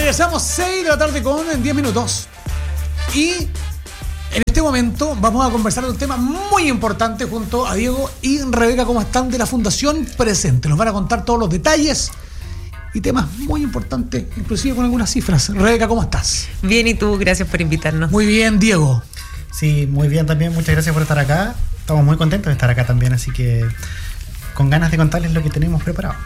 Regresamos 6 de la tarde con 10 minutos. Y en este momento vamos a conversar de un tema muy importante junto a Diego y Rebeca, ¿cómo están? De la Fundación Presente. Nos van a contar todos los detalles y temas muy importantes, inclusive con algunas cifras. Rebeca, ¿cómo estás? Bien, ¿y tú? Gracias por invitarnos. Muy bien, Diego. Sí, muy bien también. Muchas gracias por estar acá. Estamos muy contentos de estar acá también, así que con ganas de contarles lo que tenemos preparado.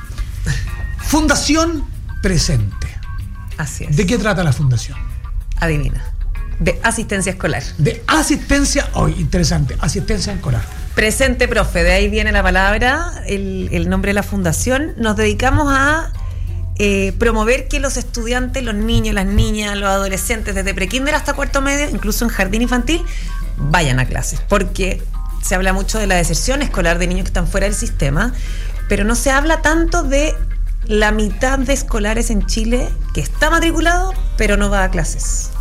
Fundación Presente. Así es. ¿De qué trata la fundación? Adivina. De asistencia escolar. De asistencia, hoy interesante, asistencia escolar. Presente, profe, de ahí viene la palabra, el nombre de la fundación. Nos dedicamos a promover que los estudiantes, los niños, las niñas, los adolescentes, desde prekinder hasta cuarto medio, incluso en jardín infantil, vayan a clases. Porque se habla mucho de la deserción escolar de niños que están fuera del sistema, pero no se habla tanto de la mitad de escolares en Chile que está matriculado, pero no va a clases.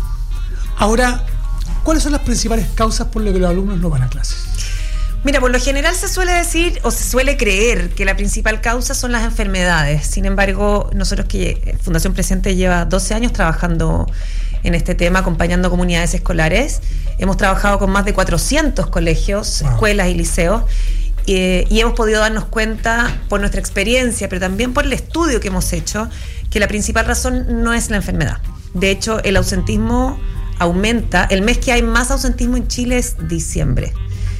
Ahora, ¿cuáles son las principales causas por las que los alumnos no van a clases? Mira, por lo general se suele decir o se suele creer que la principal causa son las enfermedades. Sin embargo, nosotros que Fundación Presente lleva 12 años trabajando en este tema, acompañando comunidades escolares. Hemos trabajado con más de 400 colegios, escuelas y liceos. Y hemos podido darnos cuenta por nuestra experiencia, pero también por el estudio que hemos hecho, que la principal razón no es la enfermedad. De hecho, el ausentismo aumenta. El mes que hay más ausentismo en Chile es diciembre.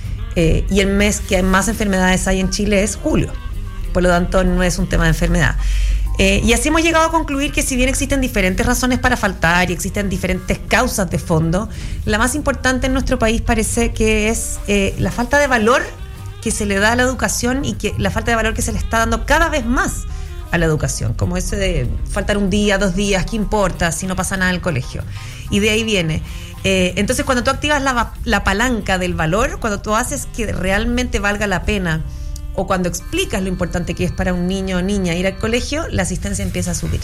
Y el mes que hay más enfermedades hay en Chile es julio. Por lo tanto, no es un tema de enfermedad. Y así hemos llegado a concluir que si bien existen diferentes razones para faltar y existen diferentes causas de fondo, la más importante en nuestro país parece que es la falta de valor que se le da a la educación y que la falta de valor que se le está dando cada vez más a la educación, como ese de faltar un día, 2 días, ¿qué importa si no pasa nada en el colegio? Y de ahí viene. Entonces, cuando tú activas la palanca del valor, cuando tú haces que realmente valga la pena, o cuando explicas lo importante que es para un niño o niña ir al colegio, la asistencia empieza a subir.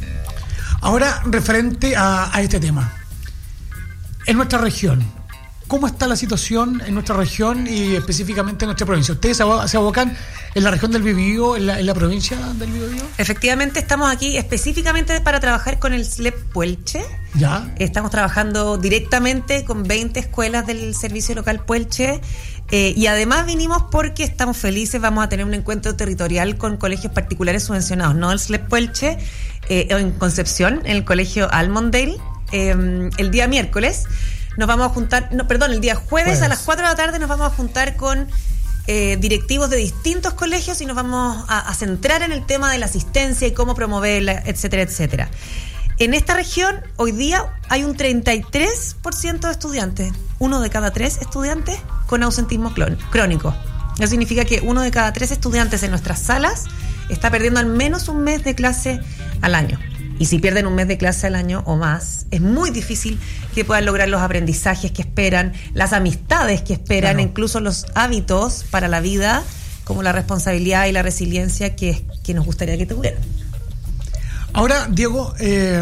Ahora, referente a este tema, en nuestra región, ¿cómo está la situación en nuestra región y específicamente en nuestra provincia? ¿Ustedes se abocan en la región del Biobío, en la provincia del Biobío? Efectivamente, estamos aquí específicamente para trabajar con el SLEP Puelche. ¿Ya? Estamos trabajando directamente con 20 escuelas del Servicio Local Puelche. Y además vinimos porque estamos felices, vamos a tener un encuentro territorial con colegios particulares subvencionados, no el SLEP Puelche, en Concepción, en el colegio Almondale, el día miércoles. Nos vamos a juntar, el día jueves a las 4 de la tarde nos vamos a juntar con directivos de distintos colegios y nos vamos a centrar en el tema de la asistencia y cómo promoverla, etcétera, etcétera. En esta región, hoy día, hay un 33% de estudiantes, 1 de cada 3 estudiantes con ausentismo crónico. Eso significa que 1 de cada 3 estudiantes en nuestras salas está perdiendo al menos un mes de clase al año. Y si pierden un mes de clase al año o más, es muy difícil que puedan lograr los aprendizajes que esperan, las amistades que esperan, claro, incluso los hábitos para la vida, como la responsabilidad y la resiliencia que nos gustaría que tuvieran. Ahora, Diego,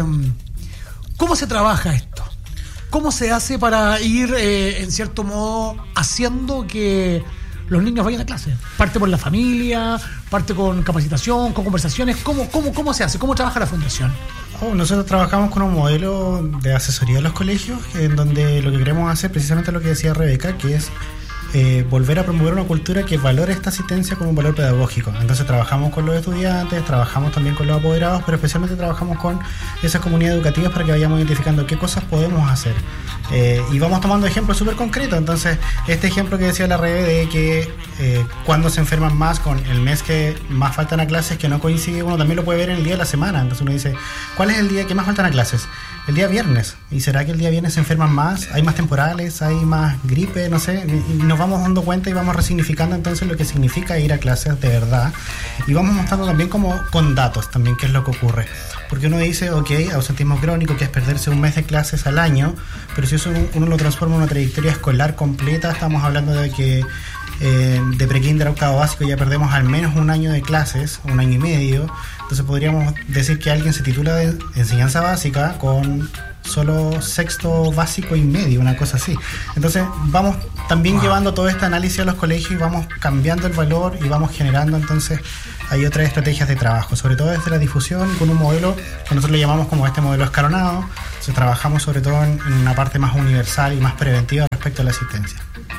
¿cómo se trabaja esto? ¿Cómo se hace para ir, en cierto modo, haciendo que los niños vayan a clase? ¿Parte por la familia? ¿Parte con capacitación, con conversaciones? ¿Cómo se hace? ¿Cómo trabaja la fundación? Nosotros trabajamos con un modelo de asesoría a los colegios, en donde lo que queremos hacer, precisamente lo que decía Rebeca, que es volver a promover una cultura que valore esta asistencia como un valor pedagógico. Entonces trabajamos con los estudiantes, trabajamos también con los apoderados, pero especialmente trabajamos con esas comunidades educativas para que vayamos identificando qué cosas podemos hacer. Y vamos tomando ejemplos súper concretos. Entonces, este ejemplo que decía la Rebe de que cuando se enferman más, con el mes que más faltan a clases, que no coincide, uno también lo puede ver en el día de la semana. Entonces uno dice, ¿cuál es el día que más faltan a clases? El día viernes. ¿Y será que el día viernes se enferman más? ¿Hay más temporales? ¿Hay más gripe? No sé. Y nos vamos dando cuenta y vamos resignificando entonces lo que significa ir a clases de verdad. Y vamos mostrando también como con datos también qué es lo que ocurre. Porque uno dice, ok, ausentismo crónico, que es perderse un mes de clases al año, pero si eso uno lo transforma en una trayectoria escolar completa, estamos hablando de que de prekinder a octavo básico ya perdemos al menos un año de clases, 1 año y medio. Entonces podríamos decir que alguien se titula de enseñanza básica con solo sexto básico y medio, una cosa así. Entonces vamos también llevando todo este análisis a los colegios y vamos cambiando el valor y vamos generando entonces hay otras estrategias de trabajo, sobre todo desde la difusión con un modelo que nosotros le llamamos como este modelo escalonado. Entonces trabajamos sobre todo en una parte más universal y más preventiva respecto a la asistencia.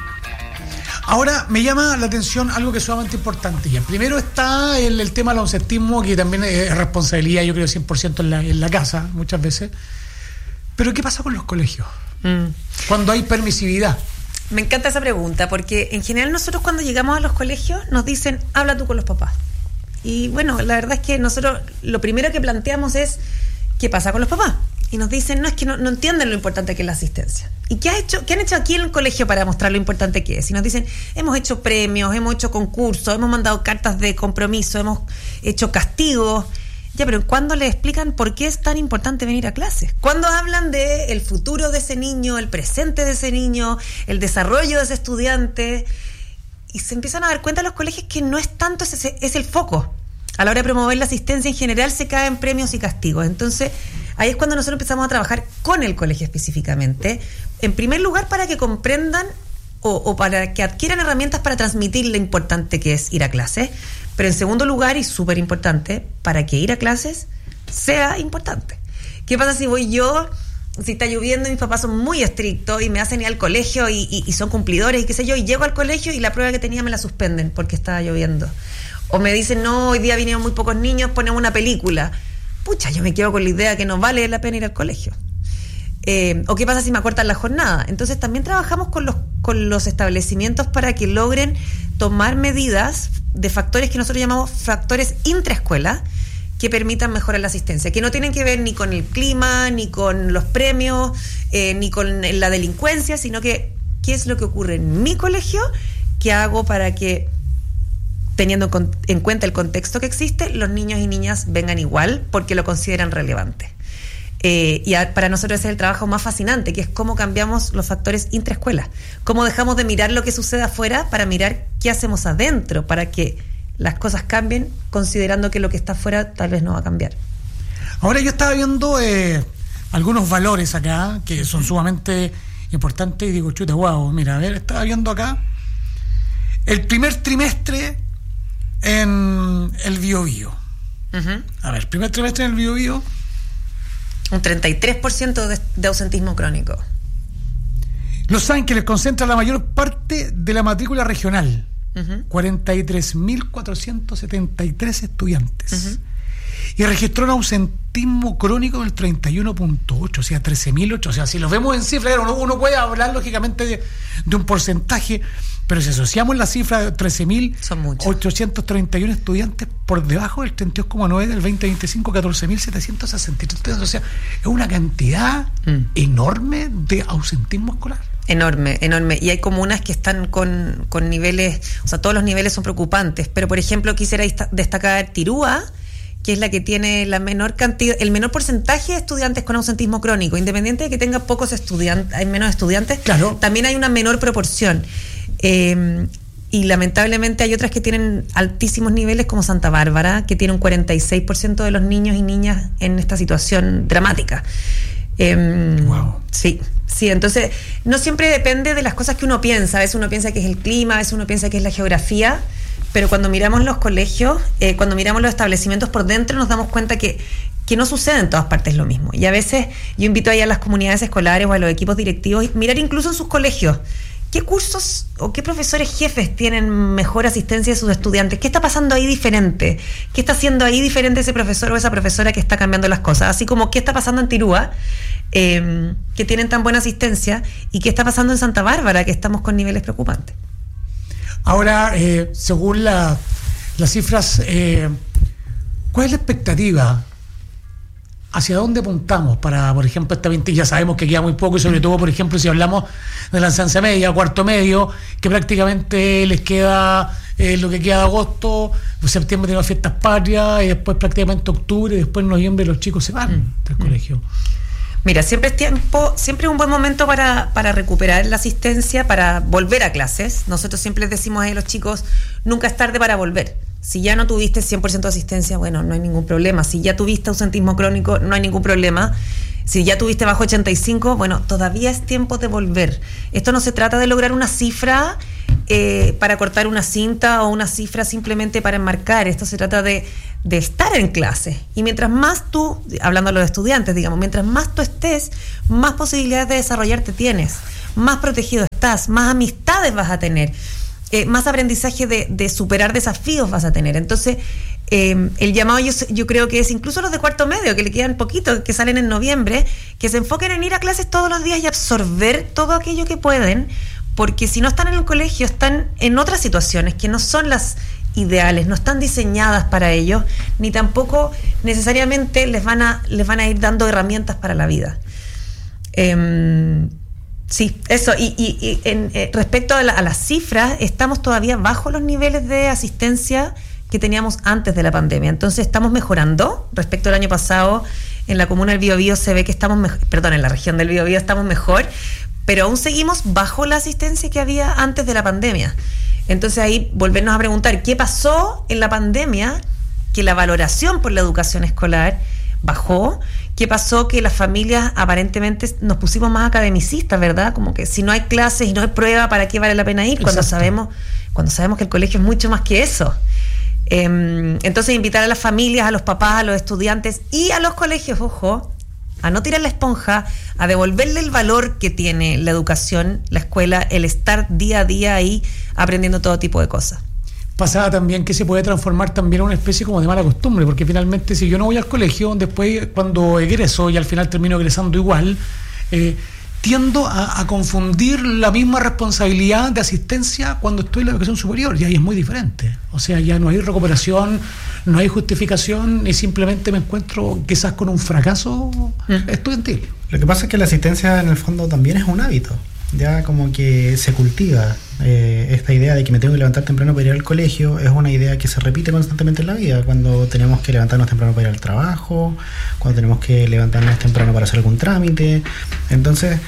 Ahora, me llama la atención algo que es sumamente importante. Ya, primero está el tema del ausentismo, que también es responsabilidad, yo creo, 100% en la casa, muchas veces. Pero, ¿qué pasa con los colegios? Cuando hay permisividad. Me encanta esa pregunta, porque en general nosotros cuando llegamos a los colegios nos dicen, habla tú con los papás. Y bueno, la verdad es que nosotros lo primero que planteamos es, ¿qué pasa con los papás? Y nos dicen, no, es que no entienden lo importante que es la asistencia. ¿Y qué han hecho aquí en el colegio para mostrar lo importante que es? Y nos dicen, hemos hecho premios, hemos hecho concursos, hemos mandado cartas de compromiso, hemos hecho castigos. Ya, pero ¿cuándo le explican por qué es tan importante venir a clases? ¿Cuándo hablan de el futuro de ese niño, el presente de ese niño, el desarrollo de ese estudiante? Y se empiezan a dar cuenta los colegios que no es tanto ese es el foco. A la hora de promover la asistencia en general se caen premios y castigos. Entonces, ahí es cuando nosotros empezamos a trabajar con el colegio específicamente. En primer lugar, para que comprendan o para que adquieran herramientas para transmitir lo importante que es ir a clases. Pero en segundo lugar, y súper importante, para que ir a clases sea importante. ¿Qué pasa si voy yo, si está lloviendo y mis papás son muy estrictos y me hacen ir al colegio y son cumplidores y qué sé yo, y llego al colegio y la prueba que tenía me la suspenden porque estaba lloviendo? O me dicen, no, hoy día vinieron muy pocos niños, ponemos una película. Pucha, yo me quedo con la idea que no vale la pena ir al colegio. ¿O qué pasa si me acortan la jornada? Entonces también trabajamos con los establecimientos para que logren tomar medidas de factores que nosotros llamamos factores intraescuela que permitan mejorar la asistencia, que no tienen que ver ni con el clima, ni con los premios, ni con la delincuencia, sino que qué es lo que ocurre en mi colegio, qué hago para que, teniendo en cuenta el contexto que existe, los niños y niñas vengan igual porque lo consideran relevante. Para nosotros ese es el trabajo más fascinante, que es cómo cambiamos los factores intraescuela, cómo dejamos de mirar lo que sucede afuera para mirar qué hacemos adentro, para que las cosas cambien, considerando que lo que está afuera tal vez no va a cambiar. Ahora yo estaba viendo algunos valores acá que son sumamente importantes y digo, chuta, wow, mira, a ver, estaba viendo acá el primer trimestre en el Biobío. A ver, primer trimestre en el Biobío, un 33% de ausentismo crónico. Los Ángeles concentra la mayor parte de la matrícula regional, 43.473 estudiantes, y registró un ausentismo crónico del 31.8, o sea, 13.008. O sea, si lo vemos en cifras, uno puede hablar lógicamente de un porcentaje, pero si asociamos la cifra de 13.831 estudiantes por debajo del 32,9 del 2025, 14.763. O sea, es una cantidad enorme de ausentismo escolar. Enorme. Y hay comunas que están con niveles, o sea, todos los niveles son preocupantes. Pero, por ejemplo, quisiera destacar Tirúa, que es la que tiene el menor porcentaje de estudiantes con ausentismo crónico. Independiente de que tenga pocos estudiantes, hay menos estudiantes, claro, también hay una menor proporción. Y lamentablemente hay otras que tienen altísimos niveles, como Santa Bárbara, que tiene un 46% de los niños y niñas en esta situación dramática. Wow. Sí, entonces no siempre depende de las cosas que uno piensa. A veces uno piensa que es el clima, a veces uno piensa que es la geografía, pero cuando miramos los colegios, cuando miramos los establecimientos por dentro, nos damos cuenta que no sucede en todas partes lo mismo. Y a veces yo invito ahí a las comunidades escolares o a los equipos directivos mirar incluso en sus colegios qué cursos o qué profesores jefes tienen mejor asistencia de sus estudiantes, qué está pasando ahí diferente, qué está haciendo ahí diferente ese profesor o esa profesora que está cambiando las cosas, así como qué está pasando en Tirúa, que tienen tan buena asistencia, y qué está pasando en Santa Bárbara, que estamos con niveles preocupantes. Ahora, según las cifras, ¿cuál es la expectativa? ¿Hacia dónde apuntamos para, por ejemplo, esta 20? Ya sabemos que queda muy poco, y sobre todo, por ejemplo, si hablamos de la enseñanza media, cuarto medio, que prácticamente les queda lo que queda de agosto, septiembre tenemos fiestas patrias, y después prácticamente octubre, y después en noviembre los chicos se van del colegio. Mira, siempre es un buen momento para recuperar la asistencia, para volver a clases. Nosotros siempre les decimos a los chicos, nunca es tarde para volver. Si ya no tuviste 100% de asistencia, bueno, no hay ningún problema. Si ya tuviste ausentismo crónico, no hay ningún problema. Si ya tuviste bajo 85, bueno, todavía es tiempo de volver. Esto no se trata de lograr una cifra para cortar una cinta o una cifra simplemente para enmarcar. Esto se trata de estar en clase. Y mientras más tú, hablando a los estudiantes, digamos, mientras más tú estés, más posibilidades de desarrollarte tienes, más protegido estás, más amistades vas a tener, más aprendizaje de superar desafíos vas a tener. Entonces, el llamado yo creo que es incluso los de cuarto medio, que le quedan poquito, que salen en noviembre, que se enfoquen en ir a clases todos los días y absorber todo aquello que pueden, porque si no están en el colegio, están en otras situaciones que no son las ideales, no están diseñadas para ellos, ni tampoco necesariamente les van a ir dando herramientas para la vida. Sí, eso. Y respecto a las cifras, estamos todavía bajo los niveles de asistencia que teníamos antes de la pandemia. Entonces estamos mejorando respecto al año pasado. En la comuna del Biobío se ve que estamos en la región del Biobío estamos mejor, pero aún seguimos bajo la asistencia que había antes de la pandemia. Entonces ahí volvernos a preguntar qué pasó en la pandemia, que la valoración por la educación escolar bajó, qué pasó que las familias aparentemente nos pusimos más academicistas, ¿verdad? Como que si no hay clases y no hay prueba, ¿para qué vale la pena ir? Cuando sabemos que el colegio es mucho más que eso. Entonces invitar a las familias, a los papás, a los estudiantes y a los colegios, ojo, a no tirar la esponja, a devolverle el valor que tiene la educación, la escuela, el estar día a día ahí aprendiendo todo tipo de cosas. Pasaba también que se puede transformar también en una especie como de mala costumbre, porque finalmente si yo no voy al colegio, después cuando egreso y al final termino egresando igual, tiendo a confundir la misma responsabilidad de asistencia cuando estoy en la educación superior, y ahí es muy diferente. O sea, ya no hay recuperación, no hay justificación, y simplemente me encuentro quizás con un fracaso estudiantil. Lo que pasa es que la asistencia en el fondo también es un hábito, ya como que se cultiva. Esta idea de que me tengo que levantar temprano para ir al colegio es una idea que se repite constantemente en la vida, cuando tenemos que levantarnos temprano para ir al trabajo, cuando tenemos que levantarnos temprano para hacer algún trámite. Entonces,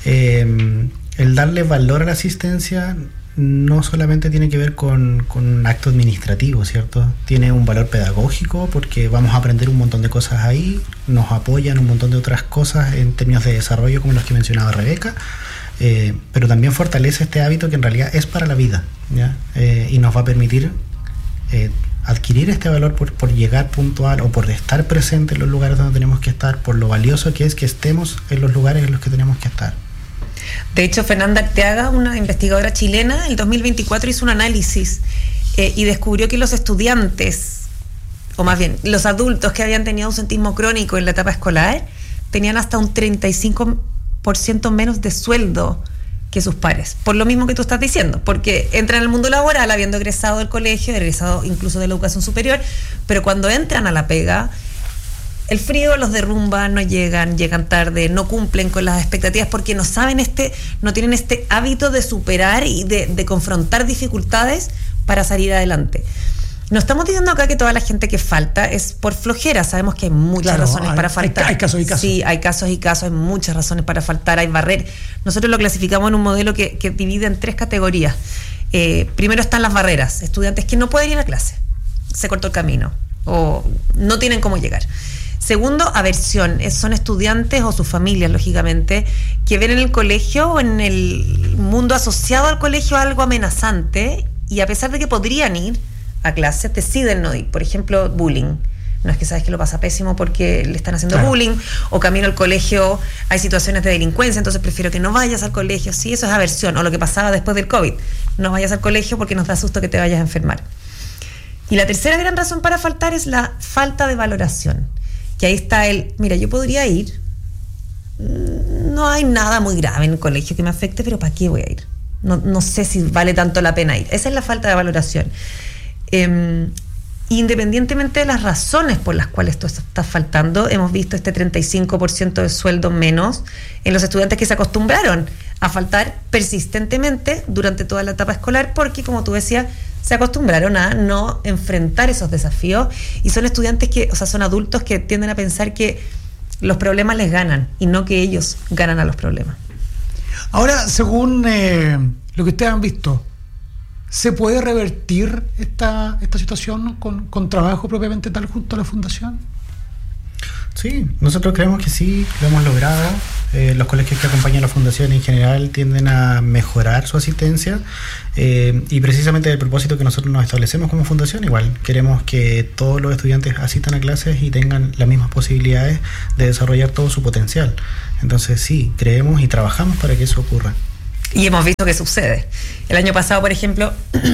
el darle valor a la asistencia no solamente tiene que ver con un acto administrativo, ¿cierto? Tiene un valor pedagógico porque vamos a aprender un montón de cosas ahí, nos apoyan un montón de otras cosas en términos de desarrollo como los que mencionaba Rebeca. Pero también fortalece este hábito que en realidad es para la vida, ¿ya? Y nos va a permitir adquirir este valor por llegar puntual o por estar presente en los lugares donde tenemos que estar, por lo valioso que es que estemos en los lugares en los que tenemos que estar. De hecho, Fernanda Arteaga, una investigadora chilena, en el 2024 hizo un análisis y descubrió que los estudiantes, o más bien los adultos que habían tenido ausentismo crónico en la etapa escolar, tenían hasta un 35% menos de sueldo que sus pares, por lo mismo que tú estás diciendo, porque entran al mundo laboral habiendo egresado del colegio, egresado incluso de la educación superior, pero cuando entran a la pega, el frío los derrumba, no llegan tarde, no cumplen con las expectativas porque no saben no tienen este hábito de superar y de confrontar dificultades para salir adelante. No estamos diciendo acá que toda la gente que falta es por flojera. Sabemos que hay muchas razones para faltar. Hay casos y casos. Sí, hay casos y casos, hay muchas razones para faltar, hay barreras. Nosotros lo clasificamos en un modelo que divide en 3 categorías. Primero están las barreras, estudiantes que no pueden ir a clase, se cortó el camino o no tienen cómo llegar. Segundo, aversión, son estudiantes o sus familias, lógicamente, que ven en el colegio o en el mundo asociado al colegio algo amenazante y a pesar de que podrían ir a clases, deciden no ir. Por ejemplo, bullying. No es que sabes que lo pasa pésimo porque le están haciendo bullying, o camino al colegio hay situaciones de delincuencia, entonces prefiero que no vayas al colegio. Sí, eso es aversión, o lo que pasaba después del COVID. No vayas al colegio porque nos da susto que te vayas a enfermar. Y la tercera gran razón para faltar es la falta de valoración. Que ahí está mira, yo podría ir, no hay nada muy grave en el colegio que me afecte, pero ¿para qué voy a ir? No sé si vale tanto la pena ir. Esa es la falta de valoración. Independientemente de las razones por las cuales esto está faltando, hemos visto este 35% de sueldo menos en los estudiantes que se acostumbraron a faltar persistentemente durante toda la etapa escolar porque, como tú decías, se acostumbraron a no enfrentar esos desafíos y son estudiantes son adultos que tienden a pensar que los problemas les ganan y no que ellos ganan a los problemas. Ahora, según lo que ustedes han visto, ¿se puede revertir esta situación con trabajo propiamente tal junto a la fundación? Sí, nosotros creemos que sí, lo hemos logrado. Los colegios que acompañan a la fundación en general tienden a mejorar su asistencia y precisamente el propósito que nosotros nos establecemos como fundación, igual queremos que todos los estudiantes asistan a clases y tengan las mismas posibilidades de desarrollar todo su potencial. Entonces sí, creemos y trabajamos para que eso ocurra. Y hemos visto que sucede. El año pasado, por ejemplo,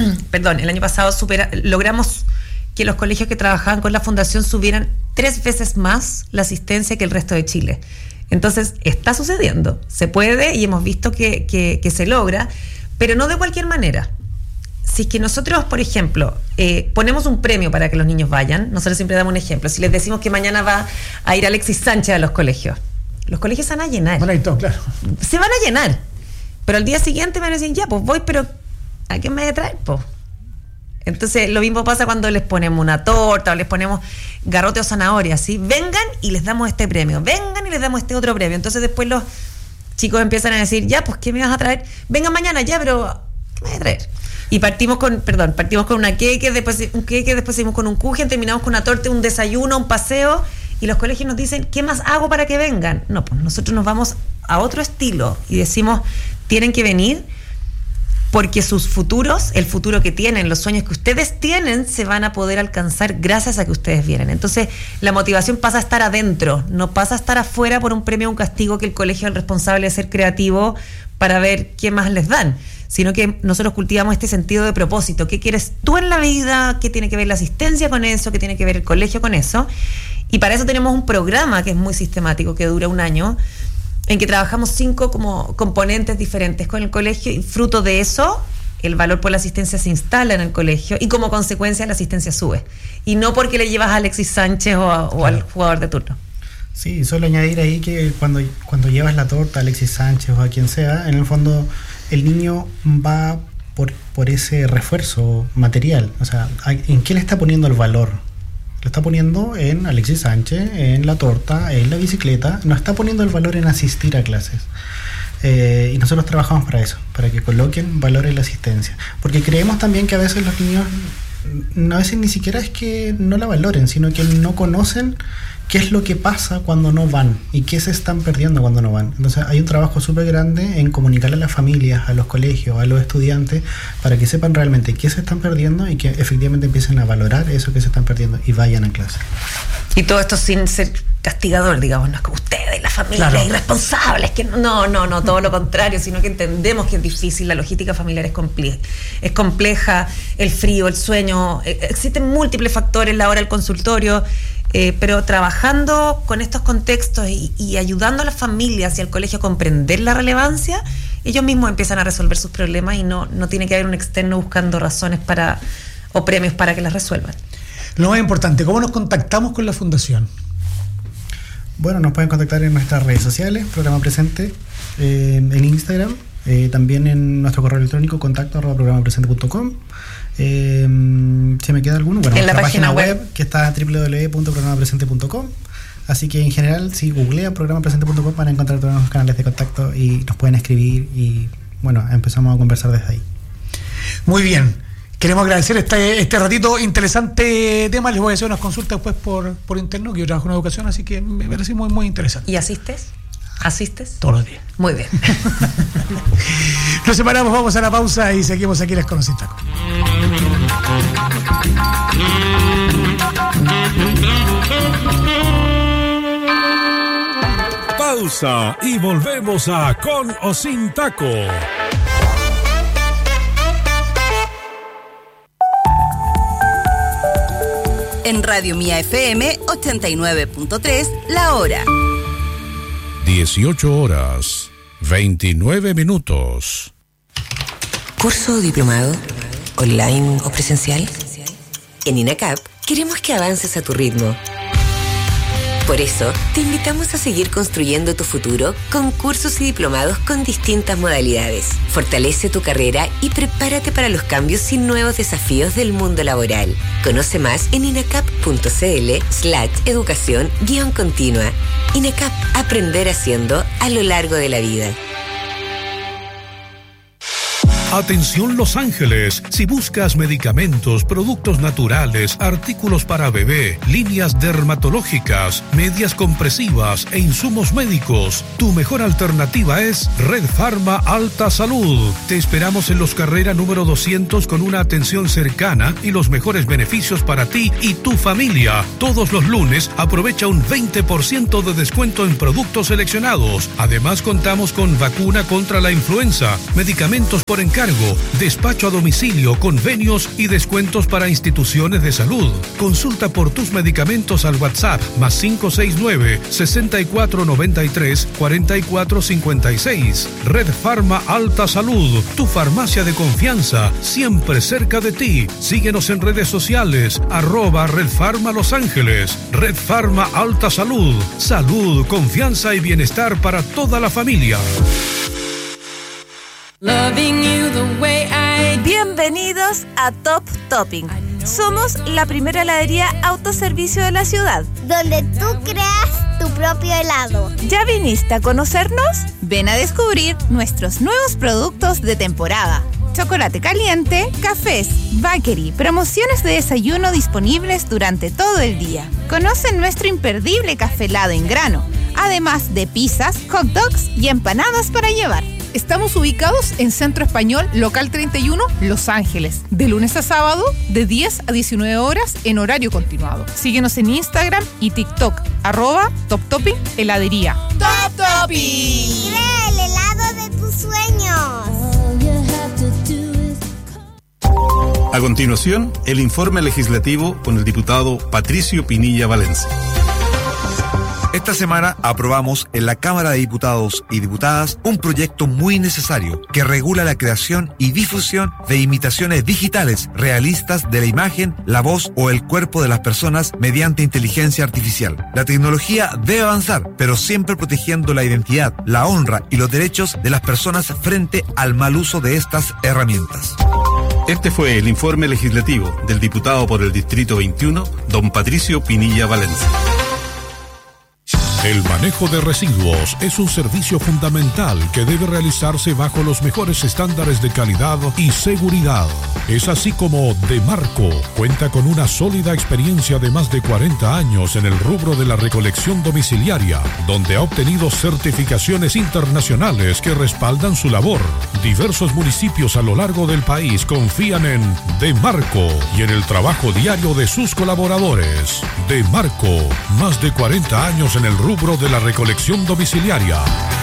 logramos que los colegios que trabajaban con la fundación subieran 3 veces más la asistencia que el resto de Chile. Entonces, está sucediendo, se puede y hemos visto que se logra, pero no de cualquier manera. Si es que nosotros, por ejemplo, ponemos un premio para que los niños vayan, nosotros siempre damos un ejemplo. Si les decimos que mañana va a ir Alexis Sánchez a los colegios se van a llenar. Van a ir todos, claro. Se van a llenar. Pero al día siguiente me van a decir, ya, pues voy, pero ¿a qué me voy a traer, pues? Entonces, lo mismo pasa cuando les ponemos una torta o les ponemos garrote o zanahoria, ¿sí? Vengan y les damos este premio, vengan y les damos este otro premio. Entonces, después los chicos empiezan a decir, ya, pues, ¿qué me vas a traer? Vengan mañana, ya, pero ¿qué me vas a traer? Y partimos con una queque, después seguimos con un kuchen, terminamos con una torta, un desayuno, un paseo, y los colegios nos dicen, ¿qué más hago para que vengan? No, pues nosotros nos vamos a otro estilo y decimos, tienen que venir porque sus futuros, el futuro que tienen, los sueños que ustedes tienen, se van a poder alcanzar gracias a que ustedes vienen. Entonces, la motivación pasa a estar adentro, no pasa a estar afuera por un premio o un castigo que el colegio es el responsable de ser creativo para ver qué más les dan, sino que nosotros cultivamos este sentido de propósito. ¿Qué quieres tú en la vida? ¿Qué tiene que ver la asistencia con eso? ¿Qué tiene que ver el colegio con eso? Y para eso tenemos un programa que es muy sistemático, que dura 1 año, en que trabajamos 5 como componentes diferentes con el colegio, y fruto de eso el valor por la asistencia se instala en el colegio y como consecuencia la asistencia sube, y no porque le llevas a Alexis Sánchez o al jugador de turno. Sí, solo añadir ahí que cuando llevas la torta a Alexis Sánchez o a quien sea, en el fondo el niño va por ese refuerzo material. O sea, ¿en qué le está poniendo el valor? Lo está poniendo en Alexis Sánchez, en la torta, en la bicicleta. No está poniendo el valor en asistir a clases. Y nosotros trabajamos para eso, para que coloquen valor en la asistencia. Porque creemos también que a veces los niños, a veces ni siquiera es que no la valoren, sino que no conocen qué es lo que pasa cuando no van y qué se están perdiendo cuando no van. Entonces hay un trabajo súper grande en comunicarle a las familias, a los colegios, a los estudiantes, para que sepan realmente qué se están perdiendo y que efectivamente empiecen a valorar eso que se están perdiendo y vayan a clase. Y todo esto sin ser castigador, digamos, no es que ustedes, la familia, claro, irresponsables, que no, todo lo contrario, sino que entendemos que es difícil, la logística familiar es compleja, el frío, el sueño, existen múltiples factores, la hora del consultorio, pero trabajando con estos contextos y ayudando a las familias y al colegio a comprender la relevancia, ellos mismos empiezan a resolver sus problemas y no tiene que haber un externo buscando razones o premios para que las resuelvan. Lo más importante, ¿cómo nos contactamos con la fundación? Bueno, nos pueden contactar en nuestras redes sociales, Programa Presente, en Instagram, también en nuestro correo electrónico contacto@programapresente.com. ¿Se me queda alguno? Bueno, en nuestra página web que está www.programapresente.com. Así que en general, si googlean programapresente.com van a encontrar todos los canales de contacto y nos pueden escribir y bueno, empezamos a conversar desde ahí. Muy bien. Queremos agradecer este ratito interesante tema. Les voy a hacer unas consultas después por interno, que yo trabajo en educación, así que me parece muy, muy interesante. ¿Y asistes? ¿Asistes? Todos los días. Muy bien. Nos separamos, vamos a la pausa y seguimos aquí Les Conocí Taco. Pausa y volvemos a Con o Sin Taco. En Radio Mía FM 89.3, la hora. 18 horas, 29 minutos. ¿Curso o diplomado? ¿Online o presencial? En INACAP queremos que avances a tu ritmo. Por eso, te invitamos a seguir construyendo tu futuro con cursos y diplomados con distintas modalidades. Fortalece tu carrera y prepárate para los cambios y nuevos desafíos del mundo laboral. Conoce más en inacap.cl/educación-continua. INACAP, aprender haciendo a lo largo de la vida. Atención Los Ángeles, si buscas medicamentos, productos naturales, artículos para bebé, líneas dermatológicas, medias compresivas e insumos médicos, tu mejor alternativa es Red Pharma Alta Salud. Te esperamos en Los Carrera número 200 con una atención cercana y los mejores beneficios para ti y tu familia. Todos los lunes aprovecha un 20% de descuento en productos seleccionados. Además contamos con vacuna contra la influenza, medicamentos por encargo, despacho a domicilio, convenios y descuentos para instituciones de salud. Consulta por tus medicamentos al WhatsApp +569 6493 4456. Red Pharma Alta Salud, tu farmacia de confianza, siempre cerca de ti. Síguenos en redes sociales, @Red Pharma Los Ángeles. Red Pharma Alta Salud, salud, confianza y bienestar para toda la familia. Bienvenidos a Top Topping. Somos la primera heladería autoservicio de la ciudad, donde tú creas tu propio helado. ¿Ya viniste a conocernos? Ven a descubrir nuestros nuevos productos de temporada. Chocolate caliente, cafés, bakery, promociones de desayuno disponibles durante todo el día. Conoce nuestro imperdible café helado en grano, además de pizzas, hot dogs y empanadas para llevar. Estamos ubicados en Centro Español, local 31, Los Ángeles, de lunes a sábado, de 10 a 19 horas en horario continuado. Síguenos en Instagram y TikTok, @TopTopping Heladería. ¡Top Topping! ¡Vive el helado de tus sueños! A continuación, el informe legislativo con el diputado Patricio Pinilla Valencia. Esta semana aprobamos en la Cámara de Diputados y Diputadas un proyecto muy necesario que regula la creación y difusión de imitaciones digitales realistas de la imagen, la voz o el cuerpo de las personas mediante inteligencia artificial. La tecnología debe avanzar, pero siempre protegiendo la identidad, la honra y los derechos de las personas frente al mal uso de estas herramientas. Este fue el informe legislativo del diputado por el Distrito 21, don Patricio Pinilla Valencia. El manejo de residuos es un servicio fundamental que debe realizarse bajo los mejores estándares de calidad y seguridad. Es así como Demarco cuenta con una sólida experiencia de más de 40 años en el rubro de la recolección domiciliaria, donde ha obtenido certificaciones internacionales que respaldan su labor. Diversos municipios a lo largo del país confían en Demarco y en el trabajo diario de sus colaboradores. Demarco, más de 40 años en el rubro de la recolección domiciliaria.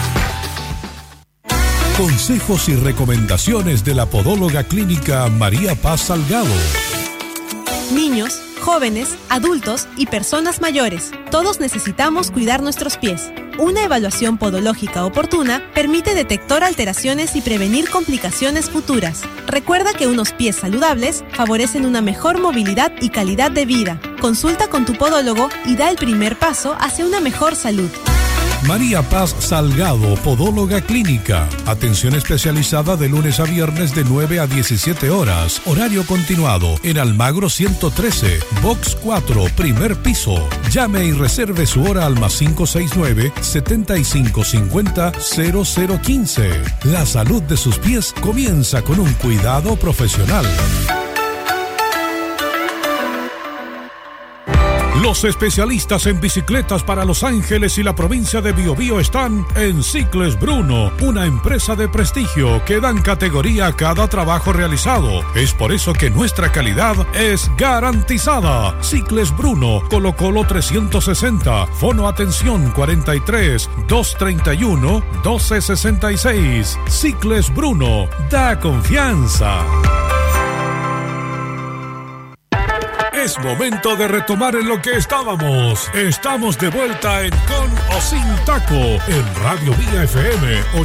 Consejos y recomendaciones de la podóloga clínica María Paz Salgado. Niños, jóvenes, adultos y personas mayores, todos necesitamos cuidar nuestros pies. Una evaluación podológica oportuna permite detectar alteraciones y prevenir complicaciones futuras. Recuerda que unos pies saludables favorecen una mejor movilidad y calidad de vida. Consulta con tu podólogo y da el primer paso hacia una mejor salud. María Paz Salgado, podóloga clínica. Atención especializada de lunes a viernes de 9 a 17 horas. Horario continuado en Almagro 113, Box 4, primer piso. Llame y reserve su hora al +569 7550 0015. La salud de sus pies comienza con un cuidado profesional. Los especialistas en bicicletas para Los Ángeles y la provincia de Biobío están en Cicles Bruno, una empresa de prestigio que dan categoría a cada trabajo realizado. Es por eso que nuestra calidad es garantizada. Cicles Bruno, Colo Colo 360, Fono Atención 43 231 1266. Cicles Bruno, da confianza. Es momento de retomar en lo que estábamos. Estamos de vuelta en Con o Sin Taco en Radio Vía FM